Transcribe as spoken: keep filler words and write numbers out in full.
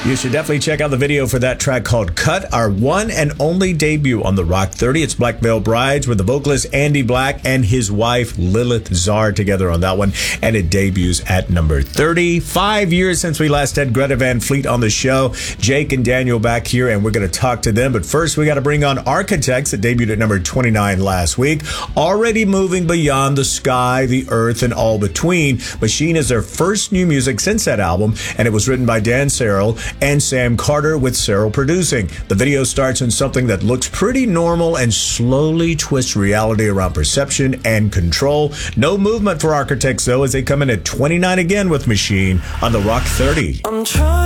You should definitely check out the video for that track called Cut, our one and only debut on the Rock thirty. It's Black Veil Brides with the vocalist Andy Black and his wife Lilith Czar together on that one, and it debuts at number thirty. Five years since we last had Greta Van Fleet on the show. Jake and Daniel back here, and we're going to talk to them. But first, we got to bring on Architects that debuted at number twenty-nine last week. Already moving beyond the sky, the earth, and all between. Machine is their first new music since that album, and it was written by Dan Searle and Sam Carter, with Searle producing. The video starts in something that looks pretty normal and slowly twists reality around perception and control. No movement for Architects, though, as they come in at twenty-nine again with Machine on the Rock thirty. I'm trying